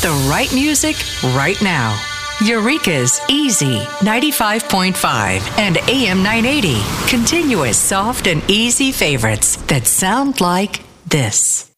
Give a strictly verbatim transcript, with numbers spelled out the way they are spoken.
the right music right now. Eureka's Easy ninety-five point five and A M nine eighty. Continuous soft and easy favorites that sound like this.